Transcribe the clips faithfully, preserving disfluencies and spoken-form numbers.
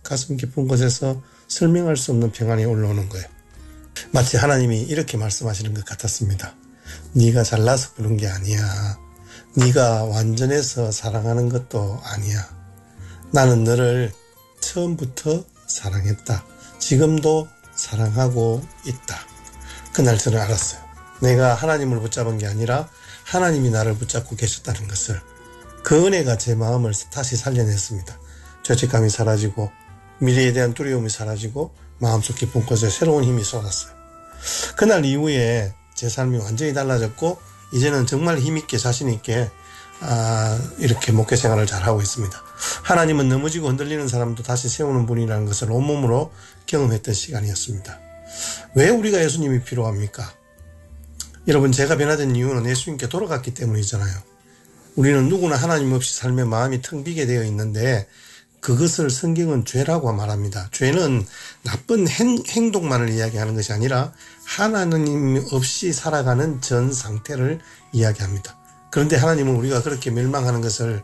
가슴 깊은 곳에서 설명할 수 없는 평안이 올라오는 거예요. 마치 하나님이 이렇게 말씀하시는 것 같았습니다. 네가 잘나서 그런 게 아니야. 네가 완전해서 사랑하는 것도 아니야. 나는 너를 처음부터 사랑했다. 지금도 사랑하고 있다. 그날 저는 알았어요. 내가 하나님을 붙잡은 게 아니라 하나님이 나를 붙잡고 계셨다는 것을. 그 은혜가 제 마음을 다시 살려냈습니다. 죄책감이 사라지고 미래에 대한 두려움이 사라지고 마음속 깊은 곳에 새로운 힘이 쏟았어요. 그날 이후에 제 삶이 완전히 달라졌고 이제는 정말 힘있게 자신있게 아, 이렇게 목회 생활을 잘하고 있습니다. 하나님은 넘어지고 흔들리는 사람도 다시 세우는 분이라는 것을 온몸으로 경험했던 시간이었습니다. 왜 우리가 예수님이 필요합니까? 여러분, 제가 변화된 이유는 예수님께 돌아갔기 때문이잖아요. 우리는 누구나 하나님 없이 삶의 마음이 텅 비게 되어 있는데 그것을 성경은 죄라고 말합니다. 죄는 나쁜 행, 행동만을 이야기하는 것이 아니라 하나님 없이 살아가는 전 상태를 이야기합니다. 그런데 하나님은 우리가 그렇게 멸망하는 것을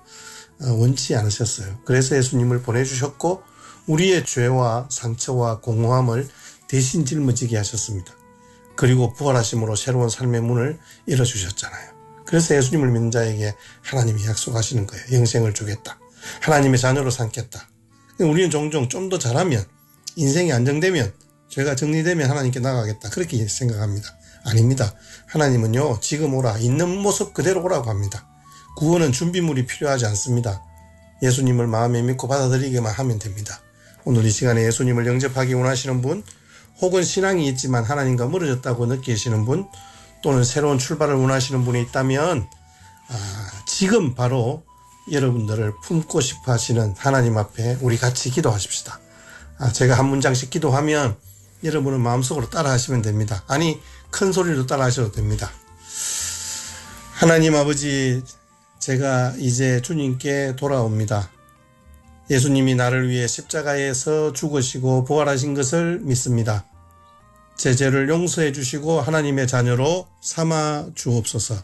원치 않으셨어요. 그래서 예수님을 보내주셨고 우리의 죄와 상처와 공허함을 대신 짊어지게 하셨습니다. 그리고 부활하심으로 새로운 삶의 문을 열어주셨잖아요. 그래서 예수님을 믿는 자에게 하나님이 약속하시는 거예요. 영생을 주겠다. 하나님의 자녀로 삼겠다. 우리는 종종 좀 더 잘하면, 인생이 안정되면, 죄가 정리되면 하나님께 나가겠다. 그렇게 생각합니다. 아닙니다. 하나님은요, 지금 오라. 있는 모습 그대로 오라고 합니다. 구원은 준비물이 필요하지 않습니다. 예수님을 마음에 믿고 받아들이기만 하면 됩니다. 오늘 이 시간에 예수님을 영접하기 원하시는 분, 혹은 신앙이 있지만 하나님과 멀어졌다고 느끼시는 분, 또는 새로운 출발을 원하시는 분이 있다면 아, 지금 바로 여러분들을 품고 싶어 하시는 하나님 앞에 우리 같이 기도하십시다. 아, 제가 한 문장씩 기도하면 여러분은 마음속으로 따라 하시면 됩니다. 아니, 큰 소리로 따라 하셔도 됩니다. 하나님 아버지, 제가 이제 주님께 돌아옵니다. 예수님이 나를 위해 십자가에서 죽으시고 부활하신 것을 믿습니다. 제 죄를 용서해 주시고 하나님의 자녀로 삼아 주옵소서.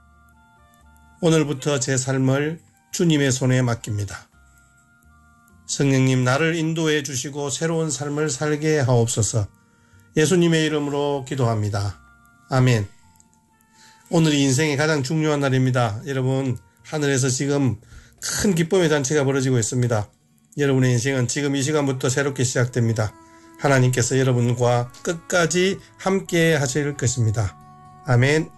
오늘부터 제 삶을 주님의 손에 맡깁니다. 성령님, 나를 인도해 주시고 새로운 삶을 살게 하옵소서. 예수님의 이름으로 기도합니다. 아멘. 오늘이 인생의 가장 중요한 날입니다. 여러분, 하늘에서 지금 큰 기쁨의 잔치가 벌어지고 있습니다. 여러분의 인생은 지금 이 시간부터 새롭게 시작됩니다. 하나님께서 여러분과 끝까지 함께 하실 것입니다. 아멘.